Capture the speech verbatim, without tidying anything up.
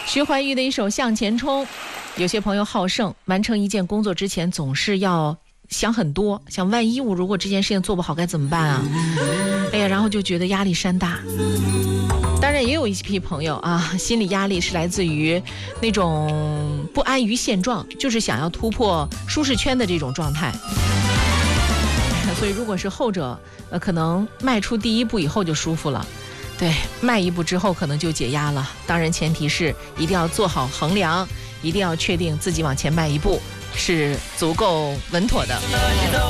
徐怀钰的一首《向前冲》。有些朋友好胜，完成一件工作之前总是要想很多，想万一我如果这件事情做不好该怎么办啊？哎呀，然后就觉得压力山大。当然也有一批朋友啊，心理压力是来自于那种不安于现状，就是想要突破舒适圈的这种状态。所以如果是后者，呃，可能迈出第一步以后就舒服了。对，迈一步之后可能就解压了。当然前提是一定要做好衡量，一定要确定自己往前迈一步是足够稳妥的。